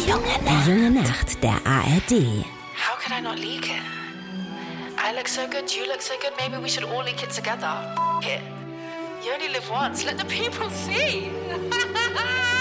Die junge Nacht der ARD. How could I not leak it? I look so good, you look so good, maybe we should all leak it together. F it. You only live once, let the people see.